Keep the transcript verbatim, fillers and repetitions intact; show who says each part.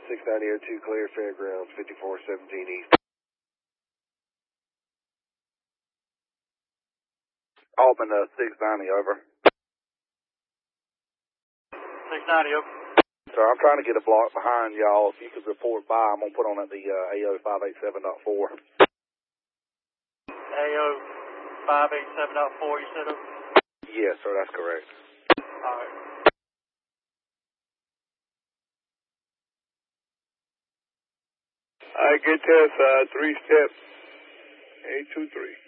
Speaker 1: six ninety oh two clear, Fairgrounds, fifty-four seventeen East.
Speaker 2: Altman, uh, six ninety, over.
Speaker 3: six ninety, over.
Speaker 2: Sir, I'm trying to get a block behind y'all. If you could report by, I'm going to put on at the uh, A O five eighty-seven point four.
Speaker 3: A O five eighty-seven point four, you said, over?
Speaker 2: Yes, sir, that's correct.
Speaker 3: All right.
Speaker 4: I get test, uh, three step, eight two three.